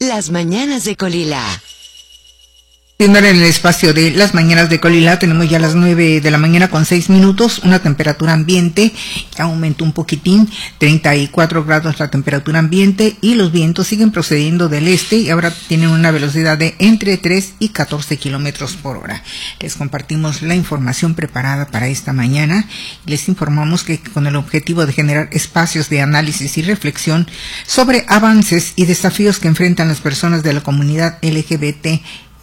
Las mañanas de Colila. En el espacio de las mañanas de Colila tenemos ya las 9 de la mañana con 6 minutos, una temperatura ambiente que aumentó un poquitín, 34 grados la temperatura ambiente y los vientos siguen procediendo del este y ahora tienen una velocidad de entre 3 y 14 kilómetros por hora. Les compartimos la información preparada para esta mañana y les informamos que con el objetivo de generar espacios de análisis y reflexión sobre avances y desafíos que enfrentan las personas de la comunidad LGBT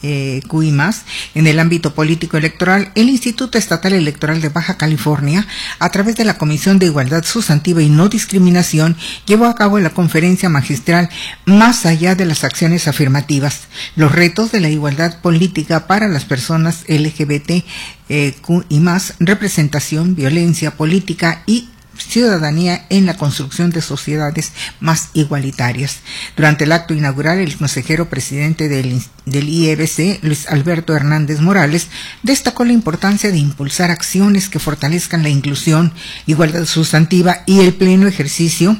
QI+, en el ámbito político electoral, el Instituto Estatal Electoral de Baja California, a través de la Comisión de Igualdad Sustantiva y No Discriminación, llevó a cabo la conferencia magistral Más allá de las acciones afirmativas, los retos de la igualdad política para las personas LGBT QI+, representación, violencia política y ciudadanía en la construcción de sociedades más igualitarias. Durante el acto inaugural, el consejero presidente del IEBC, Luis Alberto Hernández Morales, destacó la importancia de impulsar acciones que fortalezcan la inclusión, igualdad sustantiva y el pleno ejercicio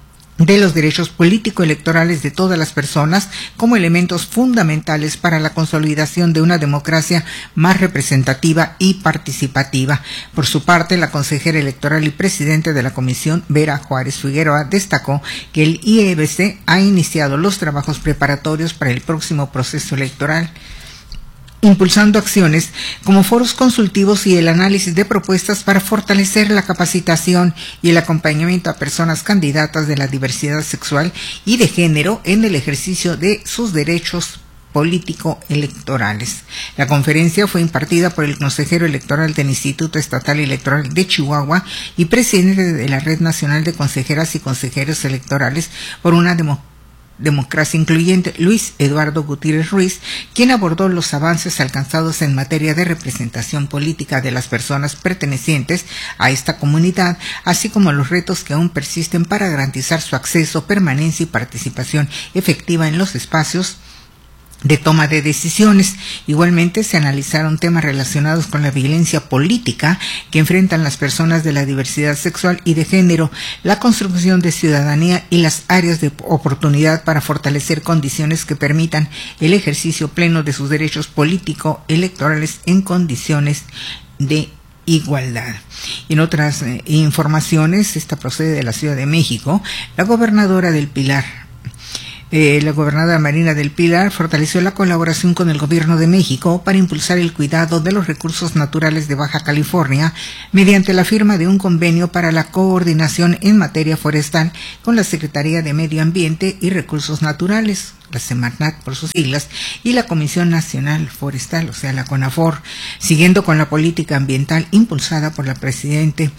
de los derechos político-electorales de todas las personas como elementos fundamentales para la consolidación de una democracia más representativa y participativa. Por su parte, la consejera electoral y presidente de la comisión, Vera Juárez Figueroa, destacó que el IEBC ha iniciado los trabajos preparatorios para el próximo proceso electoral, impulsando acciones como foros consultivos y el análisis de propuestas para fortalecer la capacitación y el acompañamiento a personas candidatas de la diversidad sexual y de género en el ejercicio de sus derechos político-electorales. La conferencia fue impartida por el consejero electoral del Instituto Estatal Electoral de Chihuahua y presidente de la Red Nacional de Consejeras y Consejeros Electorales por una Democracia Incluyente, Luis Eduardo Gutiérrez Ruiz, quien abordó los avances alcanzados en materia de representación política de las personas pertenecientes a esta comunidad, así como los retos que aún persisten para garantizar su acceso, permanencia y participación efectiva en los espacios de toma de decisiones. Igualmente se analizaron temas relacionados con la violencia política que enfrentan las personas de la diversidad sexual y de género, la construcción de ciudadanía y las áreas de oportunidad para fortalecer condiciones que permitan el ejercicio pleno de sus derechos político-electorales en condiciones de igualdad. Y en otras informaciones, esta procede de la Ciudad de México. La gobernadora del Pilar, la gobernadora Marina del Pilar, fortaleció la colaboración con el Gobierno de México para impulsar el cuidado de los recursos naturales de Baja California mediante la firma de un convenio para la coordinación en materia forestal con la Secretaría de Medio Ambiente y Recursos Naturales, la Semarnat por sus siglas, y la Comisión Nacional Forestal, o sea, la CONAFOR, siguiendo con la política ambiental impulsada por la presidenta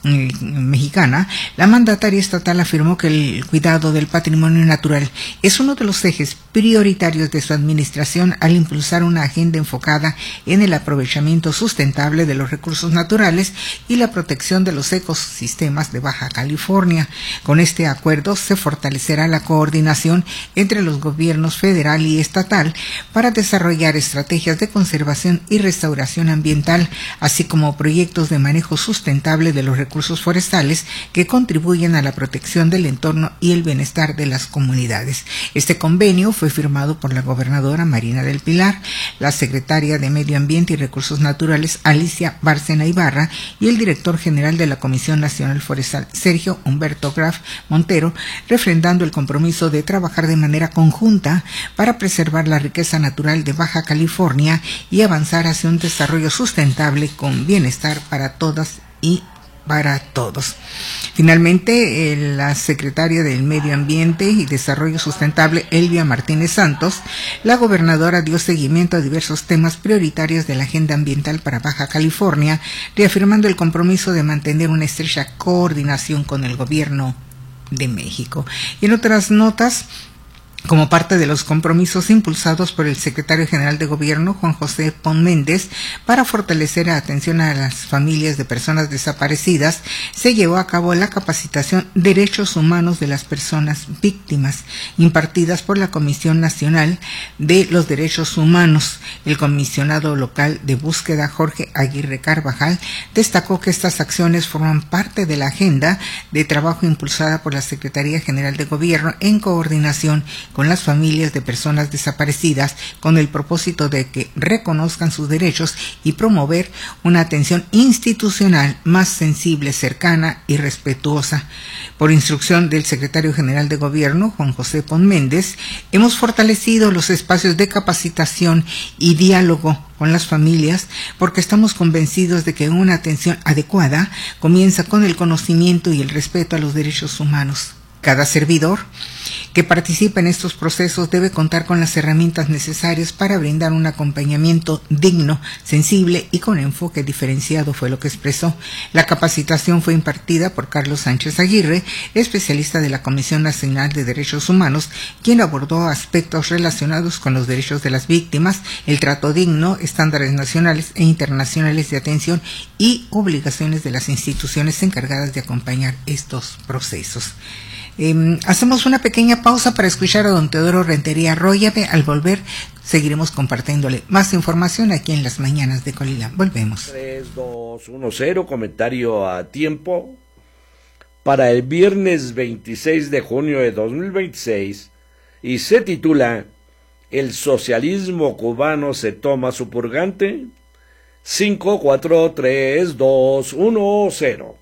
mexicana. La mandataria estatal afirmó que el cuidado del patrimonio natural es uno de los ejes prioritarios de su administración al impulsar una agenda enfocada en el aprovechamiento sustentable de los recursos naturales y la protección de los ecosistemas de Baja California. Con este acuerdo se fortalecerá la coordinación entre los gobiernos federal y estatal para desarrollar estrategias de conservación y restauración ambiental, así como proyectos de manejo sustentable de los recursos forestales que contribuyen a la protección del entorno y el bienestar de las comunidades. Este convenio fue firmado por la gobernadora Marina del Pilar, la secretaria de Medio Ambiente y Recursos Naturales Alicia Bárcena Ibarra y el director general de la Comisión Nacional Forestal Sergio Humberto Graf Montero, refrendando el compromiso de trabajar de manera conjunta para preservar la riqueza natural de Baja California y avanzar hacia un desarrollo sustentable con bienestar para todas y para todos. Finalmente, la secretaria del Medio Ambiente y Desarrollo Sustentable, Elvia Martínez Santos, la gobernadora dio seguimiento a diversos temas prioritarios de la agenda ambiental para Baja California, reafirmando el compromiso de mantener una estrecha coordinación con el Gobierno de México. Y en otras notas, como parte de los compromisos impulsados por el secretario general de Gobierno, Juan José Pon Méndez, para fortalecer la atención a las familias de personas desaparecidas, se llevó a cabo la capacitación Derechos Humanos de las Personas Víctimas, impartidas por la Comisión Nacional de los Derechos Humanos. El comisionado local de búsqueda, Jorge Aguirre Carvajal, destacó que estas acciones forman parte de la agenda de trabajo impulsada por la Secretaría General de Gobierno en coordinación con las familias de personas desaparecidas con el propósito de que reconozcan sus derechos y promover una atención institucional más sensible, cercana y respetuosa. Por instrucción del secretario general de Gobierno, Juan José Pon Méndez, hemos fortalecido los espacios de capacitación y diálogo con las familias porque estamos convencidos de que una atención adecuada comienza con el conocimiento y el respeto a los derechos humanos. Cada servidor que participa en estos procesos debe contar con las herramientas necesarias para brindar un acompañamiento digno, sensible y con enfoque diferenciado, fue lo que expresó. La capacitación fue impartida por Carlos Sánchez Aguirre, especialista de la Comisión Nacional de Derechos Humanos, quien abordó aspectos relacionados con los derechos de las víctimas, el trato digno, estándares nacionales e internacionales de atención y obligaciones de las instituciones encargadas de acompañar estos procesos. Hacemos una pequeña pausa para escuchar a don Teodoro Rentería Arroyave. Al volver seguiremos compartiéndole más información aquí en las mañanas de Colila. Volvemos. 3210, comentario a tiempo para el viernes 26 de junio de 2026 y se titula ¿El socialismo cubano se toma su purgante? 5, 4, 3, 2, 1, 0.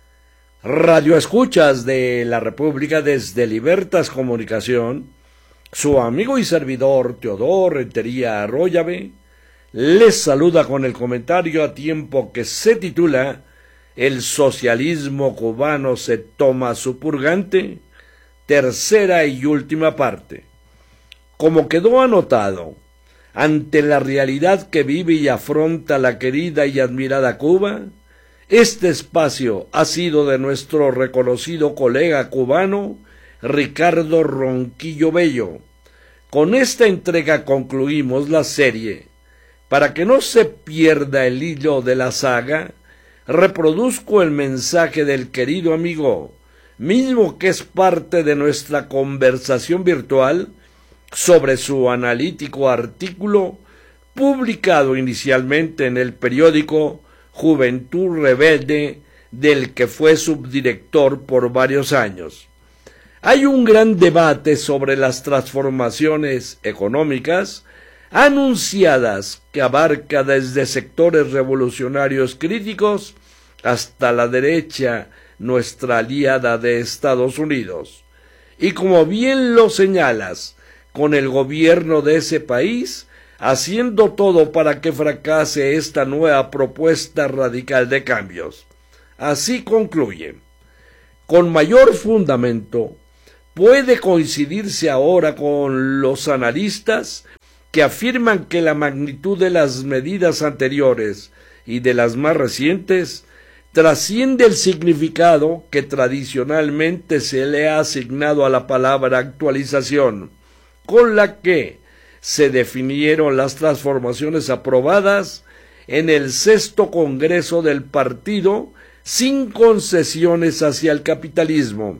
Radio Escuchas de la República desde Libertas Comunicación, su amigo y servidor Teodoro Rentería Arroyave les saluda con el comentario a tiempo que se titula ¿El socialismo cubano se toma su purgante? Tercera y última parte. Como quedó anotado, ante la realidad que vive y afronta la querida y admirada Cuba, este espacio ha sido de nuestro reconocido colega cubano, Ricardo Ronquillo Bello. Con esta entrega concluimos la serie. Para que no se pierda el hilo de la saga, reproduzco el mensaje del querido amigo, mismo que es parte de nuestra conversación virtual, sobre su analítico artículo, publicado inicialmente en el periódico Juventud Rebelde, del que fue subdirector por varios años. Hay un gran debate sobre las transformaciones económicas anunciadas que abarca desde sectores revolucionarios críticos hasta la derecha, nuestra aliada de Estados Unidos. Y como bien lo señalas, con el gobierno de ese país haciendo todo para que fracase esta nueva propuesta radical de cambios. Así concluye. Con mayor fundamento, puede coincidirse ahora con los analistas que afirman que la magnitud de las medidas anteriores y de las más recientes trasciende el significado que tradicionalmente se le ha asignado a la palabra actualización, con la que se definieron las transformaciones aprobadas en el 6º Congreso del Partido sin concesiones hacia el capitalismo,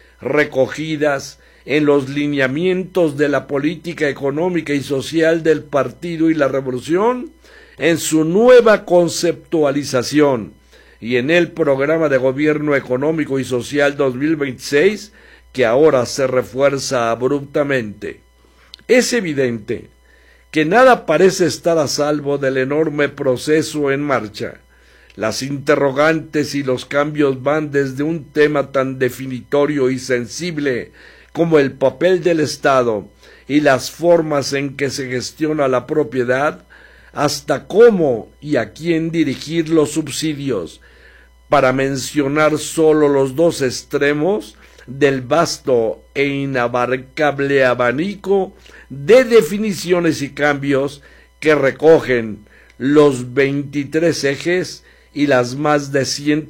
recogidas en los lineamientos de la política económica y social del Partido y la Revolución, en su nueva conceptualización y en el Programa de Gobierno Económico y Social 2026, que ahora se refuerza abruptamente. Es evidente que nada parece estar a salvo del enorme proceso en marcha. Las interrogantes y los cambios van desde un tema tan definitorio y sensible como el papel del Estado y las formas en que se gestiona la propiedad, hasta cómo y a quién dirigir los subsidios, para mencionar solo los dos extremos del vasto e inabarcable abanico de definiciones y cambios que recogen los 23 ejes y las más de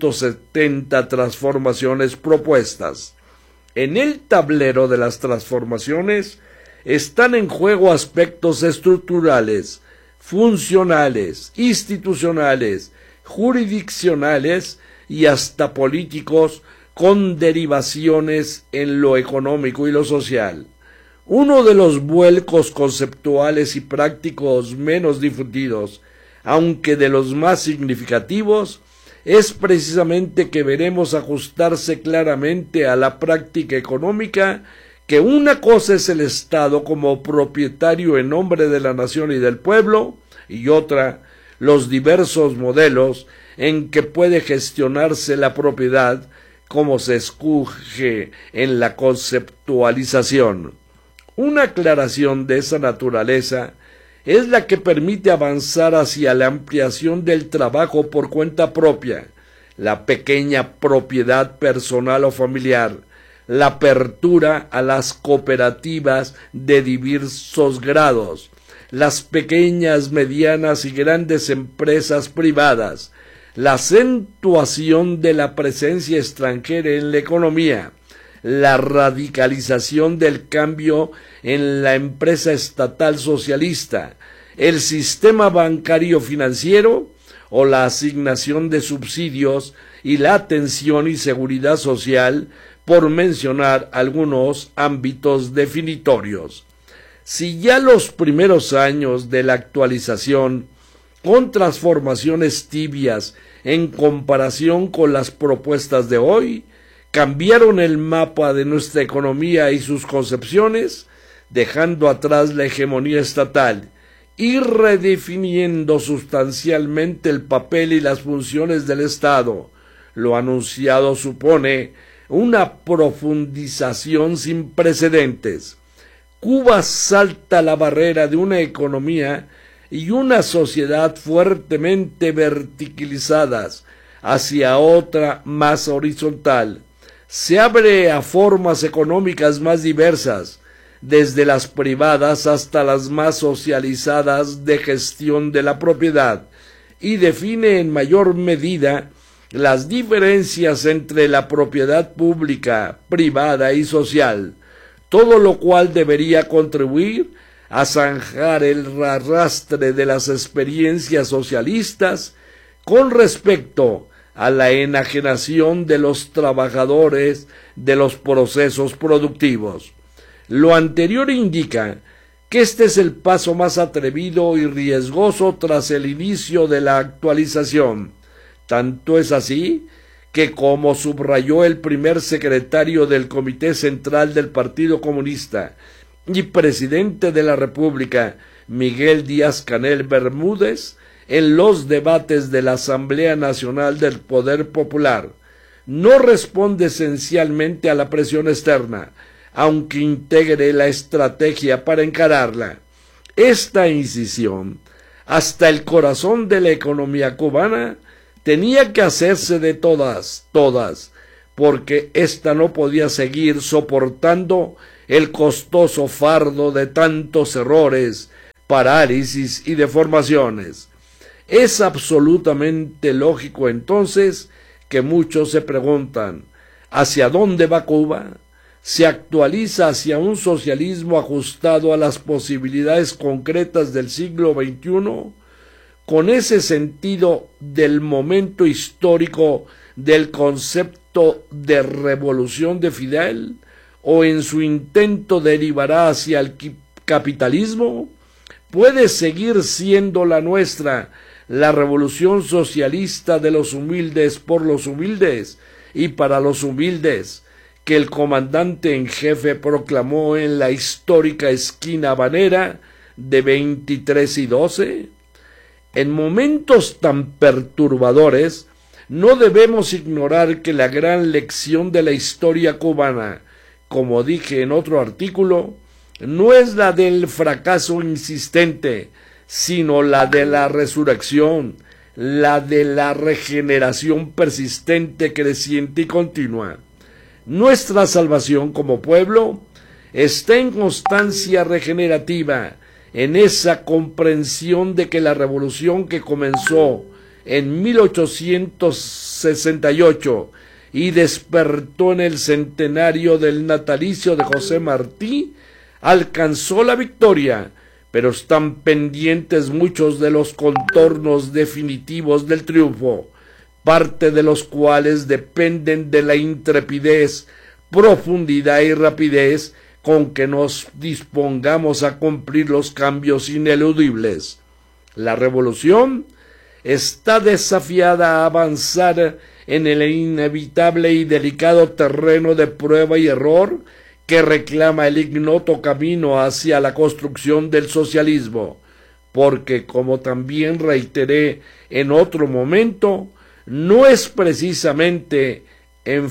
170 transformaciones propuestas. En el tablero de las transformaciones están en juego aspectos estructurales, funcionales, institucionales, jurisdiccionales y hasta políticos, con derivaciones en lo económico y lo social. Uno de los vuelcos conceptuales y prácticos menos difundidos, aunque de los más significativos, es precisamente que veremos ajustarse claramente a la práctica económica que una cosa es el Estado como propietario en nombre de la nación y del pueblo, y otra, los diversos modelos en que puede gestionarse la propiedad, como se escoge en la conceptualización. Una aclaración de esa naturaleza es la que permite avanzar hacia la ampliación del trabajo por cuenta propia, la pequeña propiedad personal o familiar, la apertura a las cooperativas de diversos grados, las pequeñas, medianas y grandes empresas privadas, la acentuación de la presencia extranjera en la economía, la radicalización del cambio en la empresa estatal socialista, el sistema bancario financiero o la asignación de subsidios y la atención y seguridad social, por mencionar algunos ámbitos definitorios. Si ya los primeros años de la actualización, con transformaciones tibias en comparación con las propuestas de hoy, cambiaron el mapa de nuestra economía y sus concepciones, dejando atrás la hegemonía estatal y redefiniendo sustancialmente el papel y las funciones del Estado. Lo anunciado supone una profundización sin precedentes. Cuba salta la barrera de una economía y una sociedad fuertemente verticalizadas hacia otra más horizontal. Se abre a formas económicas más diversas, desde las privadas hasta las más socializadas de gestión de la propiedad, y define en mayor medida las diferencias entre la propiedad pública, privada y social, todo lo cual debería contribuir a zanjar el arrastre de las experiencias socialistas con respecto a la enajenación de los trabajadores de los procesos productivos. Lo anterior indica que este es el paso más atrevido y riesgoso tras el inicio de la actualización. Tanto es así que, como subrayó el primer secretario del Comité Central del Partido Comunista y presidente de la República, Miguel Díaz-Canel Bermúdez, en los debates de la Asamblea Nacional del Poder Popular, no responde esencialmente a la presión externa, aunque integre la estrategia para encararla. Esta incisión, hasta el corazón de la economía cubana, tenía que hacerse de todas, porque ésta no podía seguir soportando el costoso fardo de tantos errores, parálisis y deformaciones. Es absolutamente lógico entonces que muchos se preguntan, ¿hacia dónde va Cuba? ¿Se actualiza hacia un socialismo ajustado a las posibilidades concretas del siglo XXI? Con ese sentido del momento histórico del concepto de revolución de Fidel, o en su intento derivará hacia el capitalismo, puede seguir siendo la nuestra la revolución socialista de los humildes por los humildes y para los humildes, que el comandante en jefe proclamó en la histórica esquina habanera de 23 y 12. En momentos tan perturbadores, no debemos ignorar que la gran lección de la historia cubana, como dije en otro artículo, no es la del fracaso insistente, sino la de la resurrección, la de la regeneración persistente, creciente y continua. Nuestra salvación como pueblo está en constancia regenerativa, en esa comprensión de que la revolución que comenzó en 1868 y despertó en el centenario del natalicio de José Martí, alcanzó la victoria, pero están pendientes muchos de los contornos definitivos del triunfo, parte de los cuales dependen de la intrepidez, profundidad y rapidez con que nos dispongamos a cumplir los cambios ineludibles. La revolución está desafiada a avanzar en el inevitable y delicado terreno de prueba y error que reclama el ignoto camino hacia la construcción del socialismo, porque, como también reiteré en otro momento, no es precisamente en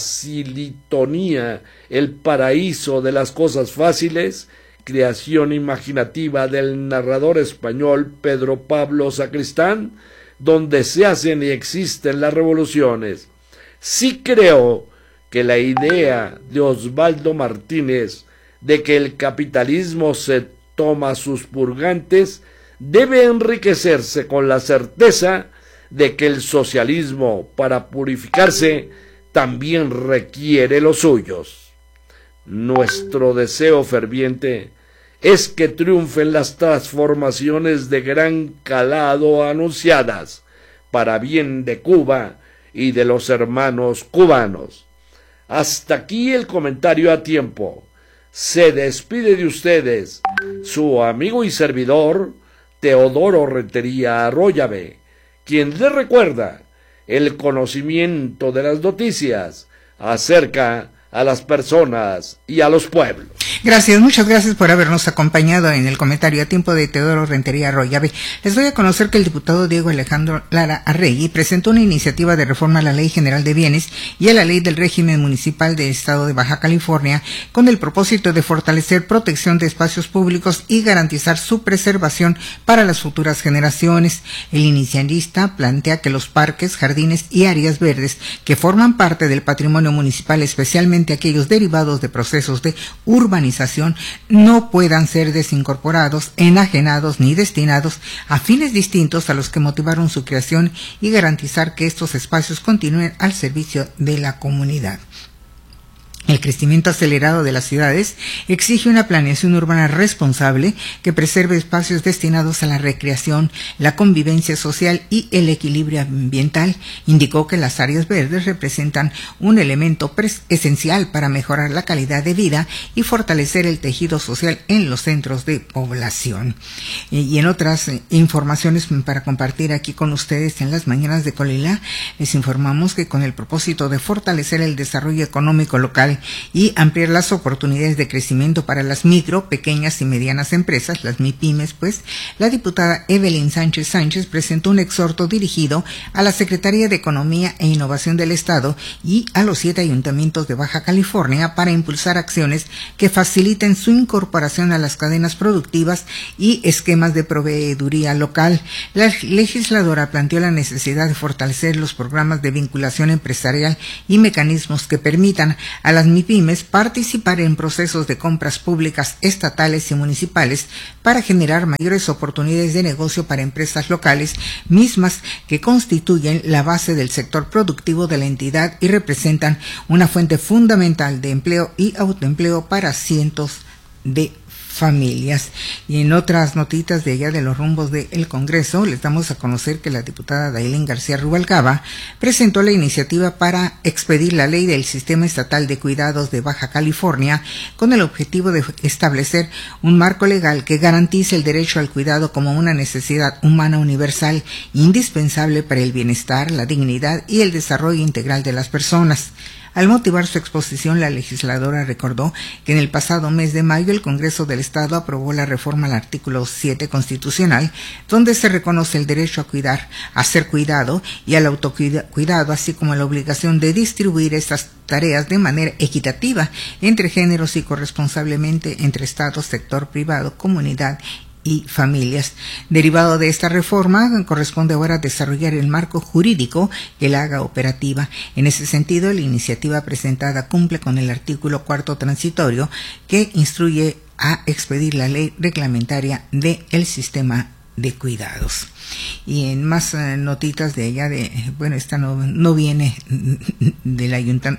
facilitonía el paraíso de las cosas fáciles, creación imaginativa del narrador español Pedro Pablo Sacristán, donde se hacen y existen las revoluciones. Sí creo que la idea de Osvaldo Martínez de que el capitalismo se toma sus purgantes debe enriquecerse con la certeza de que el socialismo, para purificarse, también requiere los suyos. Nuestro deseo ferviente es que triunfen las transformaciones de gran calado anunciadas para bien de Cuba y de los hermanos cubanos. Hasta aquí el comentario a tiempo. Se despide de ustedes su amigo y servidor Teodoro Rentería Arroyave, quien les recuerda el conocimiento de las noticias acerca a las personas y a los pueblos. Gracias, muchas gracias por habernos acompañado en el comentario a tiempo de Teodoro Rentería Arroyave. Les doy a conocer que el diputado Diego Alejandro Lara Arregui presentó una iniciativa de reforma a la Ley General de Bienes y a la Ley del Régimen Municipal del Estado de Baja California con el propósito de fortalecer protección de espacios públicos y garantizar su preservación para las futuras generaciones. El inicialista plantea que los parques, jardines y áreas verdes que forman parte del patrimonio municipal, especialmente aquellos derivados de procesos de urbanización, no puedan ser desincorporados, enajenados ni destinados a fines distintos a los que motivaron su creación y garantizar que estos espacios continúen al servicio de la comunidad. El crecimiento acelerado de las ciudades exige una planeación urbana responsable que preserve espacios destinados a la recreación, la convivencia social y el equilibrio ambiental. Indicó que las áreas verdes representan un elemento esencial para mejorar la calidad de vida y fortalecer el tejido social en los centros de población. Y en otras informaciones para compartir aquí con ustedes en las mañanas de Colila, les informamos que con el propósito de fortalecer el desarrollo económico local y ampliar las oportunidades de crecimiento para las micro, pequeñas y medianas empresas, las MIPYMES, la diputada Evelyn Sánchez Sánchez presentó un exhorto dirigido a la Secretaría de Economía e Innovación del Estado y a los 7 ayuntamientos de Baja California para impulsar acciones que faciliten su incorporación a las cadenas productivas y esquemas de proveeduría local. La legisladora planteó la necesidad de fortalecer los programas de vinculación empresarial y mecanismos que permitan a las MIPYMES participar en procesos de compras públicas estatales y municipales para generar mayores oportunidades de negocio para empresas locales, mismas que constituyen la base del sector productivo de la entidad y representan una fuente fundamental de empleo y autoempleo para cientos de familias. Y en otras notitas de allá de los rumbos del Congreso, les damos a conocer que la diputada Dailén García Rubalcaba presentó la iniciativa para expedir la ley del Sistema Estatal de Cuidados de Baja California con el objetivo de establecer un marco legal que garantice el derecho al cuidado como una necesidad humana universal indispensable para el bienestar, la dignidad y el desarrollo integral de las personas. Al motivar su exposición, la legisladora recordó que en el pasado mes de mayo el Congreso del Estado aprobó la reforma al artículo 7 constitucional, donde se reconoce el derecho a cuidar, a ser cuidado y al autocuidado, así como la obligación de distribuir estas tareas de manera equitativa entre géneros y corresponsablemente entre Estado, sector privado, comunidad y familias. Derivado de esta reforma, corresponde ahora desarrollar el marco jurídico que la haga operativa. En ese sentido, la iniciativa presentada cumple con el artículo 4 transitorio que instruye a expedir la ley reglamentaria del sistema de cuidados. Y en más notitas de allá esta no viene del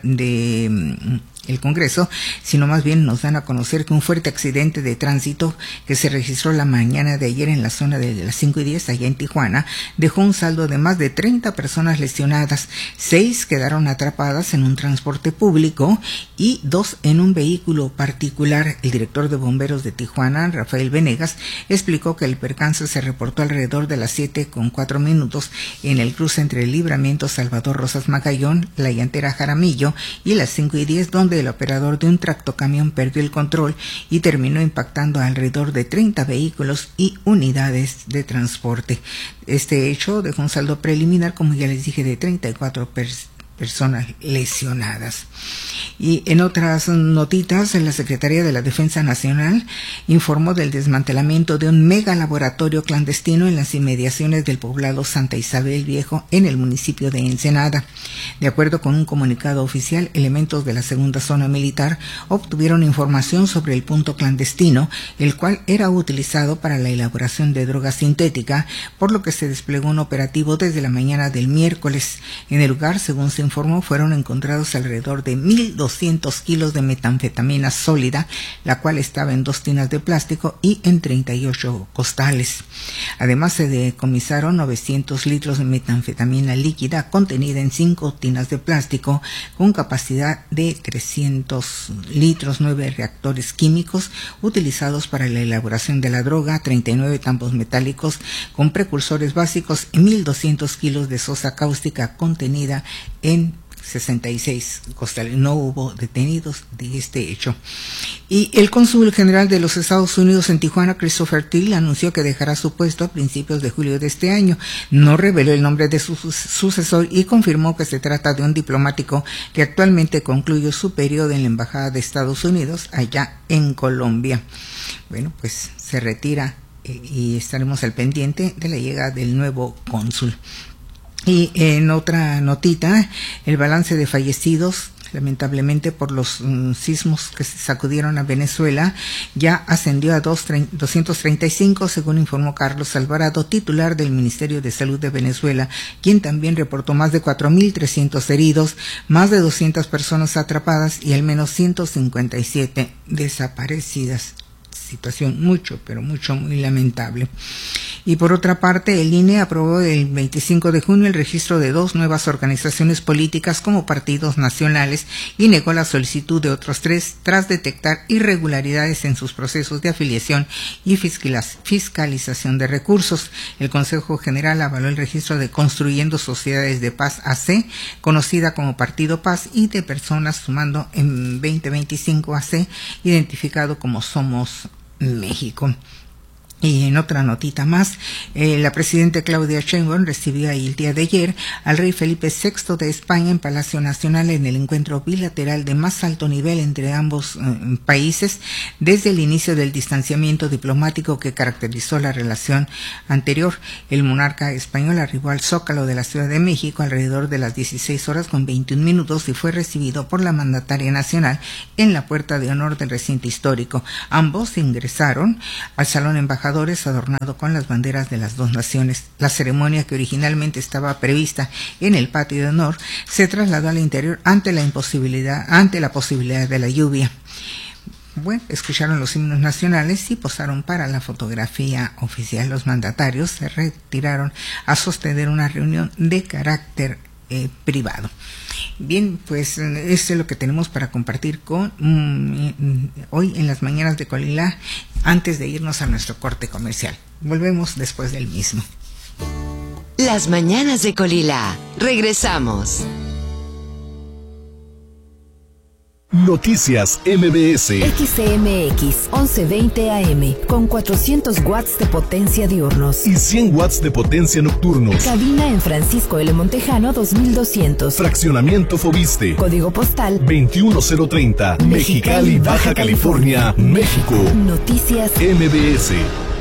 el Congreso, sino más bien nos dan a conocer que un fuerte accidente de tránsito que se registró la mañana de ayer en la zona de las 5:10 allá en Tijuana dejó un saldo de más de 30 personas lesionadas. 6 quedaron atrapadas en un transporte público y 2 en un vehículo particular. El director de bomberos de Tijuana, Rafael Venegas, explicó que el percance se reportó alrededor de las 7:04 en el cruce entre el Libramiento Salvador Rosas Magallón, la Llantera Jaramillo y las 5:10, donde donde el operador de un tractocamión perdió el control y terminó impactando a alrededor de 30 vehículos y unidades de transporte. Este hecho dejó un saldo preliminar, como ya les dije, de 34 personas lesionadas. Y en otras notitas, la Secretaría de la Defensa Nacional informó del desmantelamiento de un mega laboratorio clandestino en las inmediaciones del poblado Santa Isabel Viejo, en el municipio de Ensenada. De acuerdo con un comunicado oficial, elementos de la segunda zona militar obtuvieron información sobre el punto clandestino, el cual era utilizado para la elaboración de droga sintética, por lo que se desplegó un operativo desde la mañana del miércoles. En el lugar, según se informó, fueron encontrados alrededor de 1.200 kilos de metanfetamina sólida, la cual estaba en 2 tinas de plástico y en 38 costales. Además, se decomisaron 900 litros de metanfetamina líquida contenida en 5 tinas de plástico con capacidad de 300 litros, 9 reactores químicos utilizados para la elaboración de la droga, 39 tambos metálicos con precursores básicos y 1.200 kilos de sosa cáustica contenida en 66 costales. No hubo detenidos de este hecho. Y el cónsul general de los Estados Unidos en Tijuana, Christopher Till, anunció que dejará su puesto a principios de julio de este año. No reveló el nombre de su sucesor y confirmó que se trata de un diplomático que actualmente concluye su periodo en la Embajada de Estados Unidos allá en Colombia. Bueno, pues se retira y estaremos al pendiente de la llegada del nuevo cónsul. Y en otra notita, el balance de fallecidos, lamentablemente por los sismos que se sacudieron a Venezuela, ya ascendió a 235, según informó Carlos Alvarado, titular del Ministerio de Salud de Venezuela, quien también reportó más de 4.300 heridos, más de 200 personas atrapadas y al menos 157 desaparecidas. Situación muy lamentable. Y por otra parte, el INE aprobó el 25 de junio el registro de 2 nuevas organizaciones políticas como partidos nacionales y negó la solicitud de otros 3 tras detectar irregularidades en sus procesos de afiliación y fiscalización de recursos. El Consejo General avaló el registro de Construyendo Sociedades de Paz AC, conocida como Partido Paz, y de personas sumando en 2025 AC, identificado como Somos México. Y en otra notita más, la presidenta Claudia Sheinbaum recibió ahí el día de ayer al rey Felipe VI de España en Palacio Nacional en el encuentro bilateral de más alto nivel entre ambos países desde el inicio del distanciamiento diplomático que caracterizó la relación anterior. El monarca español arribó al Zócalo de la Ciudad de México alrededor de las 16:21 y fue recibido por la mandataria nacional en la puerta de honor del recinto histórico. Ambos ingresaron al salón embajador adornado con las banderas de las 2 naciones. La ceremonia, que originalmente estaba prevista en el patio de honor, se trasladó al interior ante la posibilidad de la lluvia. Bueno, escucharon los himnos nacionales y posaron para la fotografía oficial. Los mandatarios se retiraron a sostener una reunión de carácter privado. Bien, pues esto es lo que tenemos para compartir con hoy en las mañanas de Colila, antes de irnos a nuestro corte comercial. Volvemos después del mismo. Las mañanas de Colila. Regresamos. Noticias MBS. XCMX 1120 AM con 400 watts de potencia diurnos y 100 watts de potencia nocturnos. Cabina en Francisco L. Montejano 2200. Fraccionamiento Fobiste. Código postal 21030. Mexicali, Baja California, México. Noticias MBS.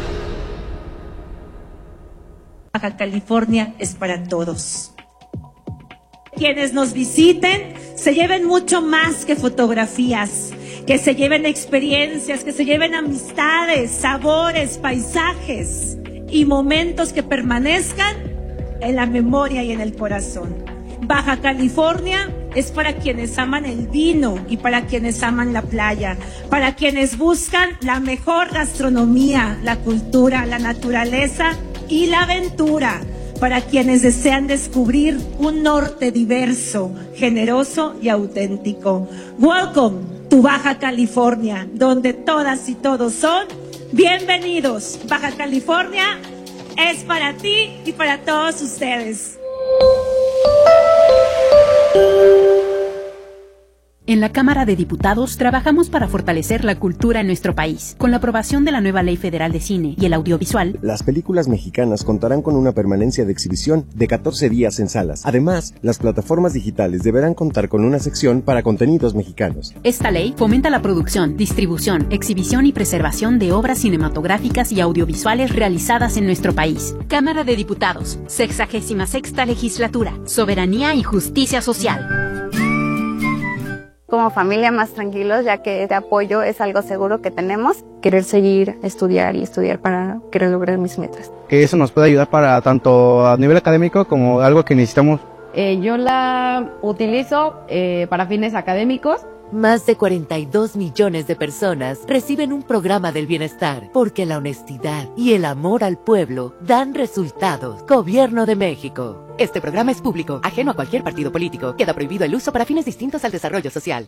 Baja California es para todos. Quienes nos visiten se lleven mucho más que fotografías, que se lleven experiencias, que se lleven amistades, sabores, paisajes y momentos que permanezcan en la memoria y en el corazón. Baja California es para quienes aman el vino y para quienes aman la playa, para quienes buscan la mejor gastronomía, la cultura, la naturaleza y la aventura, para quienes desean descubrir un norte diverso, generoso y auténtico. Welcome to Baja California, donde todas y todos son bienvenidos. Baja California es para ti y para todos ustedes. En la Cámara de Diputados trabajamos para fortalecer la cultura en nuestro país. Con la aprobación de la nueva Ley Federal de Cine y el Audiovisual, las películas mexicanas contarán con una permanencia de exhibición de 14 días en salas. Además, las plataformas digitales deberán contar con una sección para contenidos mexicanos. Esta ley fomenta la producción, distribución, exhibición y preservación de obras cinematográficas y audiovisuales realizadas en nuestro país. Cámara de Diputados, 66ª Legislatura, Soberanía y Justicia Social. Como familia más tranquilos, ya que este apoyo es algo seguro que tenemos. Querer seguir, estudiar para querer lograr mis metas. Que eso nos puede ayudar para tanto a nivel académico como algo que necesitamos. Yo la utilizo para fines académicos. Más de 42 millones de personas reciben un programa del bienestar porque la honestidad y el amor al pueblo dan resultados. Gobierno de México. Este programa es público, ajeno a cualquier partido político. Queda prohibido el uso para fines distintos al desarrollo social.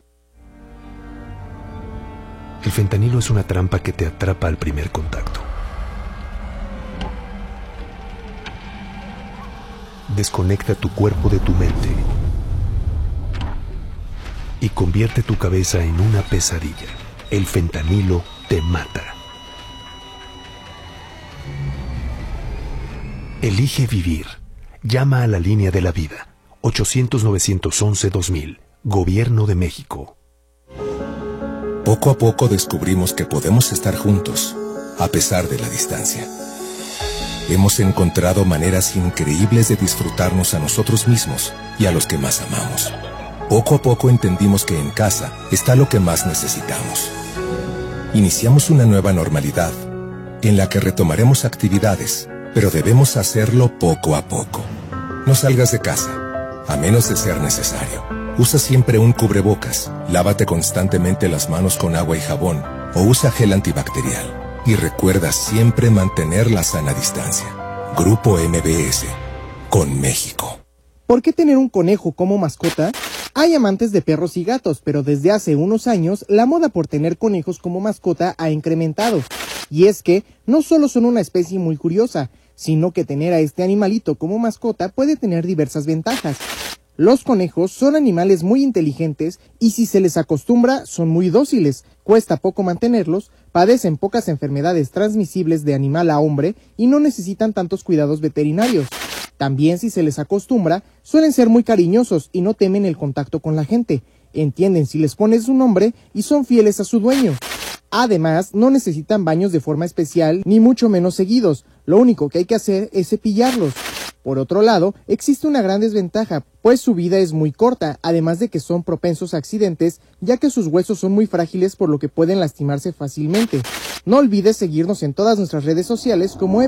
El fentanilo es una trampa que te atrapa al primer contacto. Desconecta tu cuerpo de tu mente y convierte tu cabeza en una pesadilla. El fentanilo te mata. Elige vivir. Llama a la línea de la vida. 800-911-2000. Gobierno de México. Poco a poco descubrimos que podemos estar juntos, a pesar de la distancia. Hemos encontrado maneras increíbles de disfrutarnos a nosotros mismos y a los que más amamos. Poco a poco entendimos que en casa está lo que más necesitamos. Iniciamos una nueva normalidad, en la que retomaremos actividades, pero debemos hacerlo poco a poco. No salgas de casa, a menos de ser necesario. Usa siempre un cubrebocas, lávate constantemente las manos con agua y jabón, o usa gel antibacterial. Y recuerda siempre mantener la sana distancia. Grupo MBS, con México. ¿Por qué tener un conejo como mascota? Hay amantes de perros y gatos, pero desde hace unos años la moda por tener conejos como mascota ha incrementado. Y es que no solo son una especie muy curiosa, sino que tener a este animalito como mascota puede tener diversas ventajas. Los conejos son animales muy inteligentes y si se les acostumbra son muy dóciles, cuesta poco mantenerlos, padecen pocas enfermedades transmisibles de animal a hombre y no necesitan tantos cuidados veterinarios. También si se les acostumbra, suelen ser muy cariñosos y no temen el contacto con la gente, entienden si les pones un nombre y son fieles a su dueño. Además, no necesitan baños de forma especial ni mucho menos seguidos, lo único que hay que hacer es cepillarlos. Por otro lado, existe una gran desventaja, pues su vida es muy corta, además de que son propensos a accidentes, ya que sus huesos son muy frágiles por lo que pueden lastimarse fácilmente. No olvides seguirnos en todas nuestras redes sociales como